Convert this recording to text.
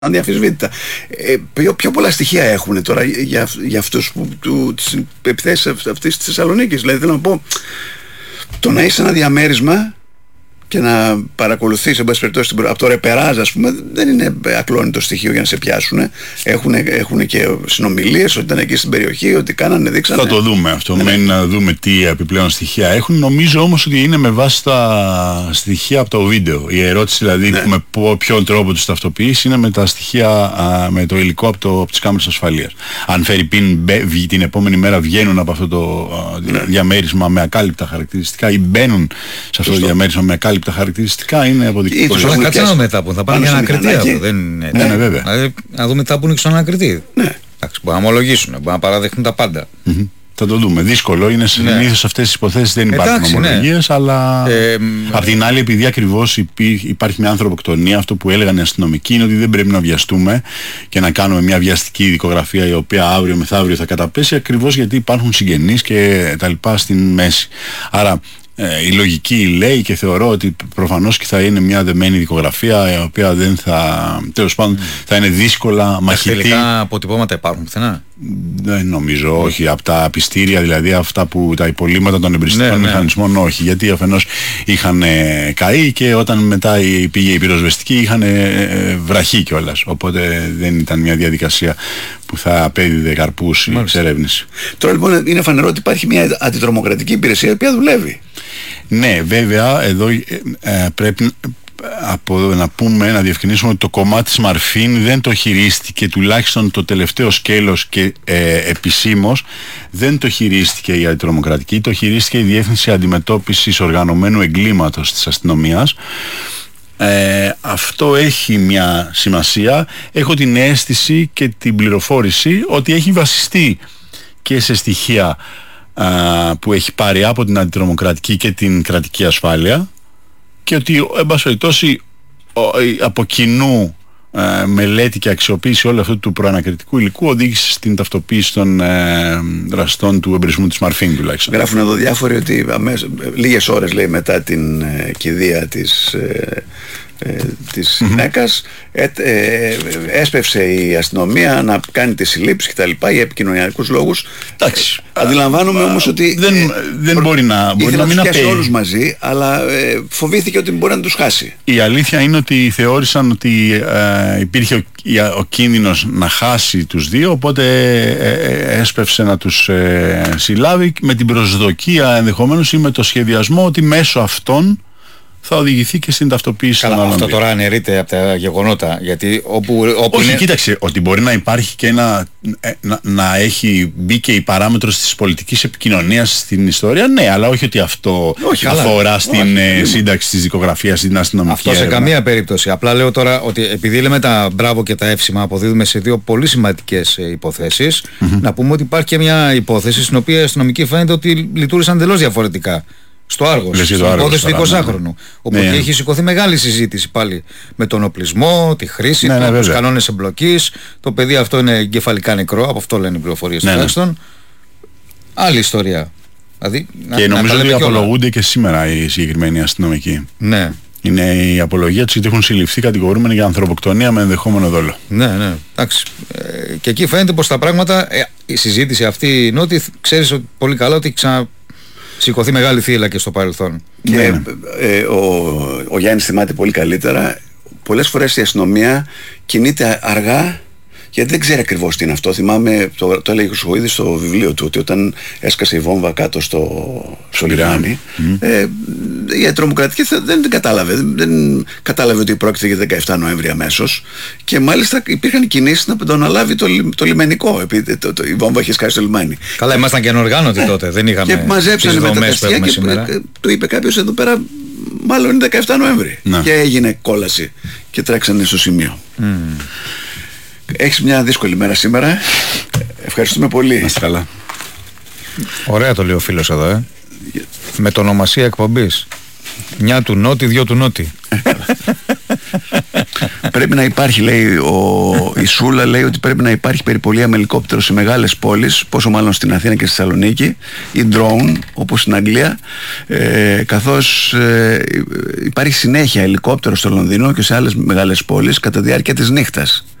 Αδιαφυσβήτητα. Πιο πολλά στοιχεία έχουν τώρα για αυτούς τις επιθέσεις αυτής της Θεσσαλονίκης. Δηλαδή θέλω να πω, το να είσαι ένα διαμέρισμα και να παρακολουθείς εν πάση περιπτώσει από το ρεπεράζ, ας πούμε, δεν είναι ακλόνητο στοιχείο για να σε πιάσουν. Έχουν και συνομιλίες ότι ήταν εκεί στην περιοχή, ότι κάνανε, δείξανε. Θα το δούμε αυτό, μένει να δούμε τι επιπλέον στοιχεία έχουν. Νομίζω όμως ότι είναι με βάση τα στοιχεία από το βίντεο. Η ερώτηση δηλαδή με ποιον τρόπο τους ταυτοποιείς είναι με τα στοιχεία, με το υλικό από τις κάμερες ασφαλείας. Αν φέρει πίν την επόμενη μέρα βγαίνουν από αυτό το διαμέρισμα με ακάλυπτα χαρακτηριστικά ή μπαίνουν σε αυτό το διαμέρισμα με ακάλυπτα τα χαρακτηριστικά, είναι αποδεικτικό. Αλλά κάτσε να μετά που θα πάνε για ανακριτή αυτό. Ναι, βέβαια. Δηλαδή, να δούμε τι θα πούνε και στον ανακριτή. Ναι. Εντάξει, μπορεί να ομολογήσουν, μπορεί να παραδεχτούν τα πάντα. Θα το δούμε. Δύσκολο είναι. Συνήθως αυτές τις υποθέσεις δεν υπάρχουν ομολογίες, αλλά απ' την άλλη, επειδή ακριβώς υπάρχει μια ανθρωποκτονία, αυτό που έλεγαν οι αστυνομικοί είναι ότι δεν πρέπει να βιαστούμε και να κάνουμε μια βιαστική δικογραφία η οποία αύριο μεθαύριο θα καταπέσει, ακριβώς γιατί υπάρχουν συγγενείς και τα λοιπά στην μέση. Άρα η λογική λέει, και θεωρώ ότι προφανώς και θα είναι μια δεμένη δικογραφία η οποία δεν θα, τέλος πάντων, θα είναι δύσκολα μαχητή. Τελικά αποτυπώματα υπάρχουν πουθενά? Δεν νομίζω, όχι. Από τα πιστήρια, δηλαδή αυτά που τα υπολείμματα των εμπριστικών μηχανισμών, όχι. Γιατί αφενός είχαν καεί και όταν μετά πήγε η πυροσβεστική είχαν βραχεί κιόλας. Οπότε δεν ήταν μια διαδικασία που θα απέδιδε καρπούς η εξερεύνηση. Τώρα λοιπόν είναι φανερό ότι υπάρχει μια αντιτρομοκρατική υπηρεσία η οποία δουλεύει. Ναι, βέβαια, εδώ πρέπει να πούμε, να διευκρινίσουμε ότι το κομμάτι Smart Fin δεν το χειρίστηκε, τουλάχιστον το τελευταίο σκέλος και επισήμως δεν το χειρίστηκε η αντιτρομοκρατική, το χειρίστηκε η Διεύθυνση Αντιμετώπισης Οργανωμένου Εγκλήματος της αστυνομίας. Αυτό έχει μια σημασία. Έχω την αίσθηση και την πληροφόρηση ότι έχει βασιστεί και σε στοιχεία που έχει πάρει από την αντιτρομοκρατική και την κρατική ασφάλεια, και ότι εν πάση περιπτώσει από κοινού μελέτη και αξιοποίηση όλου αυτού του προανακριτικού υλικού οδήγησε στην ταυτοποίηση των δραστών του εμπρισμού της Smart Fin τουλάχιστον. Γράφουν εδώ διάφοροι ότι λίγες ώρες, λέει, μετά την κηδεία της γυναίκας έσπευσε η αστυνομία να κάνει τις συλλήψεις και τα λοιπά για επικοινωνιακούς λόγους. Εντάξει, αντιλαμβάνομαι όμως ότι δεν μπορεί να μην πιάσει όλους μαζί, αλλά φοβήθηκε ότι μπορεί να τους χάσει. Η αλήθεια είναι ότι θεώρησαν ότι υπήρχε ο κίνδυνος να χάσει τους δύο, οπότε έσπευσε να τους συλλάβει με την προσδοκία ενδεχομένως ή με το σχεδιασμό ότι μέσω αυτών θα οδηγηθεί και στην ταυτοποίηση των άλλων. Αυτό τώρα αναιρείται από τα γεγονότα. Γιατί όχι, είναι... κοίταξε, ότι μπορεί να υπάρχει και να έχει μπει και η παράμετρος της πολιτικής επικοινωνίας στην ιστορία, ναι, αλλά όχι ότι αυτό αφορά στην σύνταξη της δικογραφίας, στην αστυνομική αυτό έρευνα. Σε καμία περίπτωση. Απλά λέω τώρα ότι επειδή λέμε τα μπράβο και τα εύσημα, αποδίδουμε σε δύο πολύ σημαντικές υποθέσεις, να πούμε ότι υπάρχει και μια υπόθεση στην οποία οι αστυνομικοί φαίνεται ότι λειτουργήσαν εντελώς διαφορετικά. Στο Άργος, στην υπόθεση του 20χρονου. Οπότε έχει σηκωθεί μεγάλη συζήτηση πάλι με τον οπλισμό, τη χρήση, τους κανόνες εμπλοκής. Το παιδί αυτό είναι εγκεφαλικά νεκρό, από αυτό λένε οι πληροφορίες τουλάχιστον. Άλλη ιστορία. Δηλαδή, και νομίζω ότι απολογούνται και σήμερα οι συγκεκριμένοι αστυνομικοί. Ναι. Είναι η απολογία τους, γιατί έχουν συλληφθεί κατηγορούμενοι για ανθρωποκτονία με ενδεχόμενο δόλο. Ναι. Εντάξει. Και εκεί φαίνεται πως τα πράγματα, η συζήτηση αυτή είναι ότι ξέρεις πολύ καλά ότι σηκωθεί μεγάλη θύελλα και στο παρελθόν. Και ο Γιάννης θυμάται πολύ καλύτερα. Πολλές φορές η αστυνομία κινείται αργά, γιατί δεν ξέρει ακριβώς τι είναι αυτό. Θυμάμαι, το έλεγε ο Χρυσοχοΐδης στο βιβλίο του, ότι όταν έσκασε η βόμβα κάτω στο λιμάνι, η τρομοκρατική δεν κατάλαβε. Δεν κατάλαβε ότι πρόκειται για 17 Νοέμβρη αμέσως. Και μάλιστα υπήρχαν κινήσεις να τον αναλάβει το λιμενικό, επειδή η βόμβα είχε σκάσει στο λιμάνι. Καλά, ήμασταν και ανοργάνωτοι τότε. Δεν είχαμε. Και μαζέψανε με τα ταστιά και του είπε κάποιος εδώ πέρα, μάλλον είναι 17 Νοέμβρη. Και έγινε κόλαση και τρέξανε στο σημείο. Έχεις μια δύσκολη μέρα σήμερα. Ευχαριστούμε πολύ. Να είστε καλά. Ωραία το λέει ο φίλος εδώ, με το ονομασία εκπομπής. Μια του Νότι, δυο του Νότι. Πρέπει να υπάρχει, λέει, η Σούλα λέει ότι πρέπει να υπάρχει περιπολία με ελικόπτερο σε μεγάλες πόλεις, πόσο μάλλον στην Αθήνα και στη Θεσσαλονίκη, ή drone όπως στην Αγγλία, καθώς υπάρχει συνέχεια ελικόπτερο στο Λονδίνο και σε άλλες μεγάλες πόλεις κατά τη διάρκεια της νύχτας.